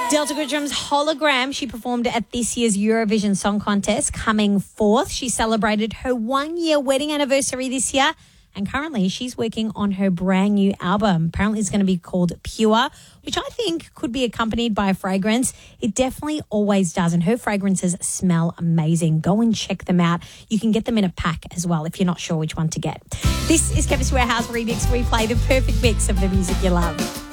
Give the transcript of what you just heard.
Delta Goodrum's Hologram, she performed at this year's Eurovision Song Contest, coming fourth. She celebrated her 1-year wedding anniversary this year, and currently she's working on her brand new album. Apparently it's going to be called Pure, which I think could be accompanied by a fragrance. It definitely always does, and her fragrances smell amazing. Go and check them out. You can get them in a pack as well if you're not sure which one to get. This is Chemist Warehouse Remix. We play the perfect mix of the music you love.